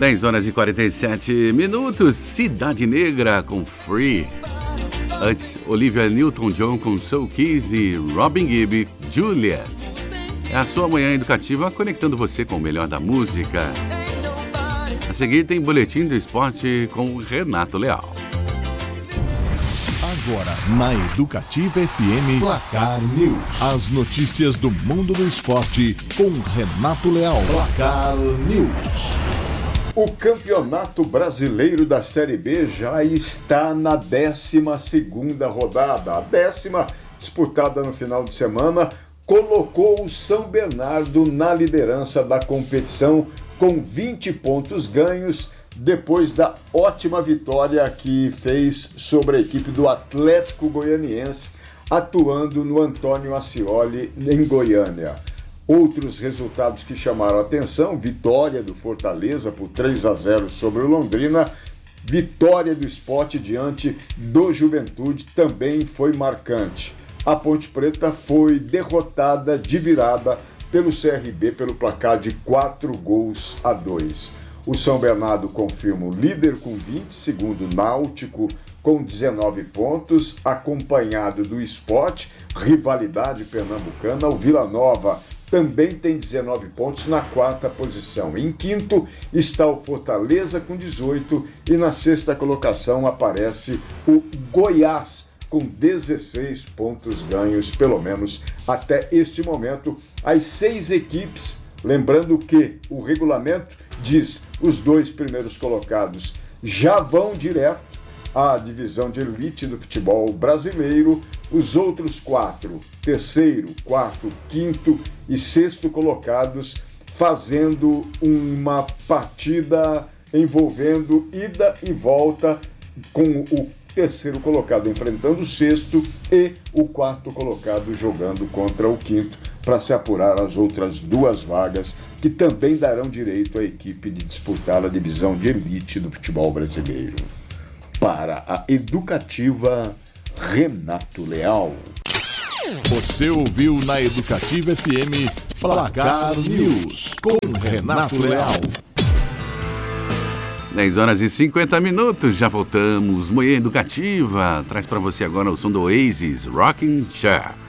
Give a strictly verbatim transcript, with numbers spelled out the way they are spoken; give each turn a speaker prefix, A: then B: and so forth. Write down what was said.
A: dez horas e quarenta e sete minutos, Cidade Negra com Free. Antes, Olivia Newton-John com Soul Keys e Robin Gibb, Juliet. É a sua manhã educativa conectando você com o melhor da música. A seguir tem Boletim do Esporte com Renato Leal.
B: Agora, na Educativa F M, Placar News. As notícias do mundo do esporte com Renato Leal. Placar News.
C: O Campeonato Brasileiro da Série B já está na décima segunda rodada. A décima, disputada no final de semana, colocou o São Bernardo na liderança da competição com vinte pontos ganhos, depois da ótima vitória que fez sobre a equipe do Atlético Goianiense, atuando no Antônio Ascioli, em Goiânia. Outros resultados que chamaram a atenção: vitória do Fortaleza por três a zero sobre o Londrina, vitória do Sport diante do Juventude também foi marcante. A Ponte Preta foi derrotada de virada pelo C R B pelo placar de quatro gols a dois. O São Bernardo confirma o líder com vinte, segundo Náutico com dezenove pontos, acompanhado do Sport, rivalidade pernambucana. O Vila Nova também tem dezenove pontos na quarta posição. Em quinto está o Fortaleza com dezoito e na sexta colocação aparece o Goiás com dezesseis pontos ganhos, pelo menos até este momento. As seis equipes, lembrando que o regulamento diz os dois primeiros colocados já vão direto à divisão de elite do futebol brasileiro, os outros quatro, terceiro, quarto, quinto e sexto colocados, fazendo uma partida envolvendo ida e volta, com o terceiro colocado enfrentando o sexto e o quarto colocado jogando contra o quinto, para se apurar as outras duas vagas que também darão direito à equipe de disputar a divisão de elite do futebol brasileiro. Para a Educativa, Renato Leal.
B: Você ouviu na Educativa F M Placar News com Renato Leal.
A: dez horas e cinquenta minutos, já voltamos. Manhã Educativa traz para você agora o som do Oasis, Rockin' Chair.